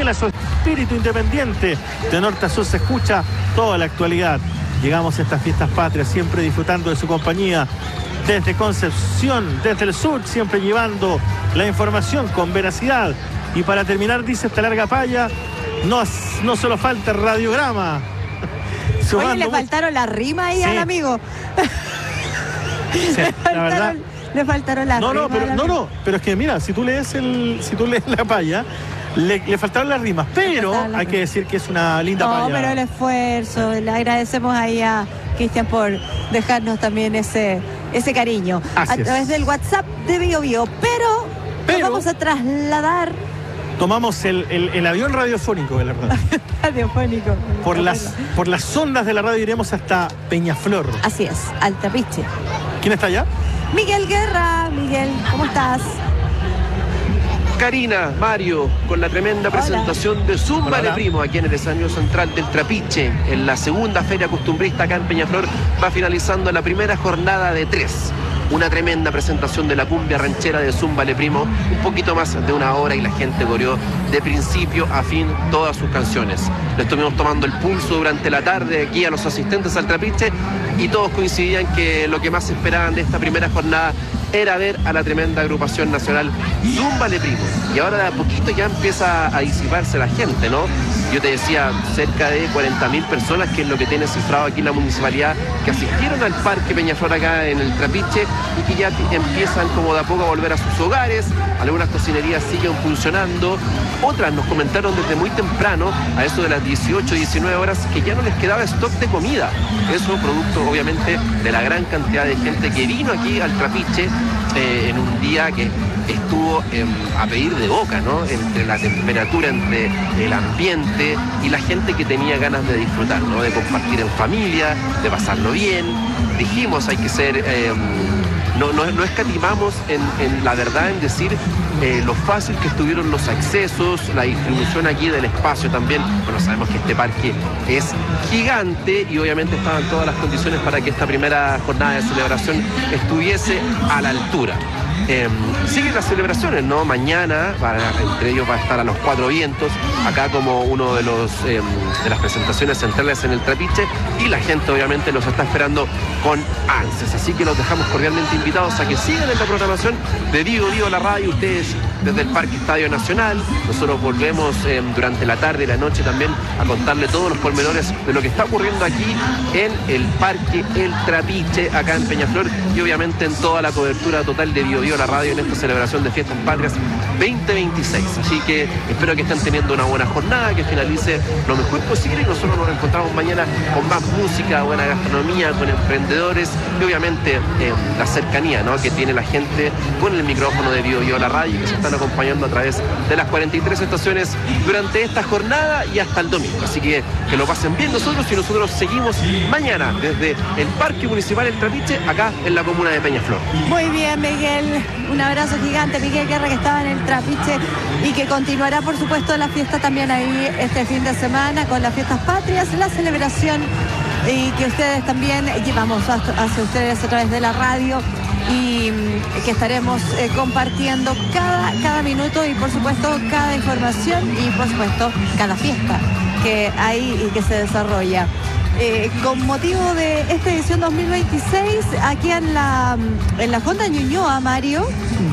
fiel a su espíritu independiente. De norte a sur se escucha toda la actualidad. Llegamos a estas fiestas patrias siempre disfrutando de su compañía. Desde Concepción, desde el sur, siempre llevando la información con veracidad. Y para terminar, dice esta larga palla, no solo falta el radiograma. Oye, le faltaron las rimas ahí al amigo. Sí, la verdad. Le faltaron las rimas. Pero es que mira, si tú lees la palla, le faltaron las rimas, pero hay que decir que es una linda palla. No, pero el esfuerzo, le agradecemos ahí a Cristian por dejarnos también ese cariño. Así a través del WhatsApp de Bio Bio, pero nos vamos a trasladar. Tomamos el avión radiofónico, de la verdad. Radiofónico. Por las ondas de la radio iremos hasta Peñaflor. Así es, al Trapiche. ¿Quién está allá? Miguel Guerra. Miguel, ¿cómo estás? Karina, Mario, con la tremenda presentación de Zúmbale Primo aquí en el escenario central del Trapiche, en la segunda feria costumbrista acá en Peñaflor, va finalizando la primera jornada de 3. Una tremenda presentación de la cumbia ranchera de Zúmbale Primo, un poquito más de una hora y la gente coreó de principio a fin todas sus canciones. Le estuvimos tomando el pulso durante la tarde aquí a los asistentes al Trapiche y todos coincidían que lo que más esperaban de esta primera jornada era ver a la tremenda agrupación nacional Zúmbale Primo. Y ahora de a poquito ya empieza a disiparse la gente, ¿no? Yo te decía, cerca de 40.000 personas, que es lo que tiene cifrado aquí la municipalidad, que asistieron al Parque Peñaflor acá en el Trapiche y que ya empiezan como de a poco a volver a sus hogares. Algunas cocinerías siguen funcionando, otras nos comentaron desde muy temprano, a eso de las 18, 19 horas, que ya no les quedaba stock de comida. Eso producto obviamente de la gran cantidad de gente que vino aquí al Trapiche en un día que estuvo a pedir de boca, ¿no? Entre la temperatura, entre el ambiente y la gente que tenía ganas de disfrutar, ¿no? De compartir en familia, de pasarlo bien. Dijimos, hay que ser... No escatimamos en la verdad en decir lo fácil que estuvieron los accesos, la distribución aquí del espacio también. Bueno, sabemos que este parque es gigante y obviamente estaban todas las condiciones para que esta primera jornada de celebración estuviese a la altura. Siguen las celebraciones, ¿no? Mañana, entre ellos va a estar a los Cuatro Vientos, acá como uno de las presentaciones centrales en el Trapiche, y la gente obviamente los está esperando con ansias. Así que los dejamos cordialmente invitados a que sigan en la programación de Bio Bio la radio, ustedes desde el Parque Estadio Nacional. Nosotros volvemos durante la tarde y la noche también a contarle todos los pormenores de lo que está ocurriendo aquí en el Parque El Trapiche, acá en Peñaflor, y obviamente en toda la cobertura total de Bio Bio la radio en esta celebración de Fiestas Patrias 2026. Así que espero que estén teniendo una buena jornada, que finalice lo mejor posible y nosotros nos encontramos mañana con más música, buena gastronomía, con emprendedores y obviamente la cercanía, ¿no? Que tiene la gente con el micrófono de Bio Bio la radio, que se están acompañando a través de las 43 estaciones durante esta jornada y hasta el domingo. Así que lo pasen bien nosotros y nosotros seguimos mañana desde el Parque Municipal El Trapiche, acá en la comuna de Peñaflor. Muy bien, Miguel. Un abrazo gigante, Miguel Guerra, que estaba en el Trapiche y que continuará, por supuesto, la fiesta también ahí este fin de semana con las Fiestas Patrias, la celebración y que ustedes también llevamos hacia ustedes a través de la radio y que estaremos compartiendo cada minuto y, por supuesto, cada información y, por supuesto, cada fiesta que hay y que se desarrolla. Con motivo de esta edición 2026, aquí en la Fonda Ñuñoa, Mario,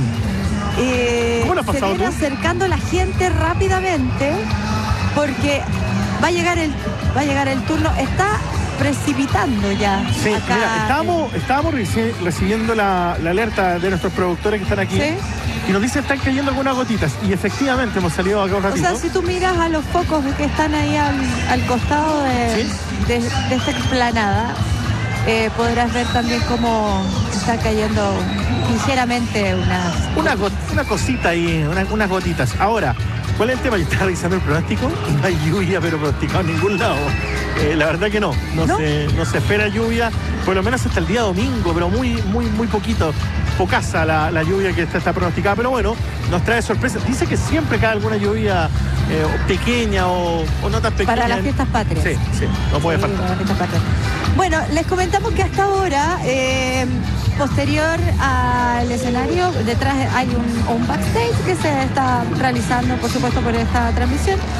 ¿cómo lo has pasado se viene acercando la gente rápidamente porque va a llegar el turno, está precipitando ya. Sí, acá. Mira, estábamos recibiendo la alerta de nuestros productores que están aquí. ¿Sí? Y nos dicen que están cayendo algunas gotitas. Y efectivamente hemos salido acá un ratito. O sea, si tú miras a los focos que están ahí al costado de esta explanada, podrás ver también cómo está cayendo ligeramente una cosita ahí, unas gotitas. Ahora, ¿cuál es el tema? Yo estaba revisando el pronóstico y no hay lluvia, pero pronosticado en ningún lado. La verdad que no se espera lluvia, por lo menos hasta el día domingo, pero muy poquito. Pocasa la lluvia que está pronosticada, pero bueno, nos trae sorpresas. Dice que siempre cae alguna lluvia pequeña o no tan pequeña. Para las Fiestas Patrias. Sí, no puede faltar. Para las Fiestas Patrias. Bueno, les comentamos que hasta ahora, posterior al escenario, detrás hay un backstage que se está realizando, por supuesto, por esta transmisión.